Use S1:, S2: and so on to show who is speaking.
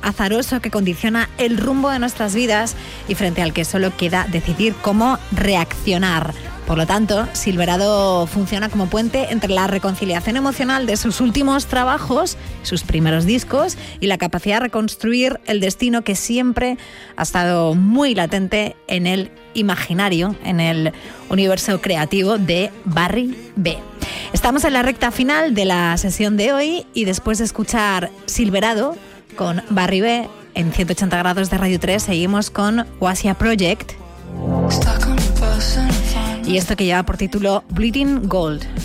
S1: azaroso que condiciona el rumbo de nuestras vidas y frente al que solo queda decidir cómo reaccionar. Por lo tanto, Silverado funciona como puente entre la reconciliación emocional de sus últimos trabajos, sus primeros discos, y la capacidad de reconstruir el destino que siempre ha estado muy latente en el imaginario, en el universo creativo de Barry B. Estamos en la recta final de la sesión de hoy y después de escuchar Silverado con Barry B en 180 grados de Radio 3, seguimos con Wasia Project y esto que lleva por título Bleeding Gold.